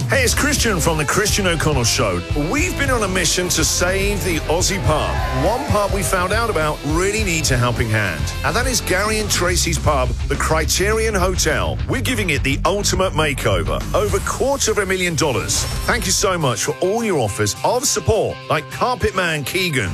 Hey, it's Christian from The Christian O'Connell Show. We've been on a mission to save the Aussie pub. One pub we found out about really needs a helping hand, and that is Gary and Tracy's pub, the Criterion Hotel. We're giving it the ultimate makeover, over $250,000. Thank you so much for all your offers of support, like Carpet Man Keegan,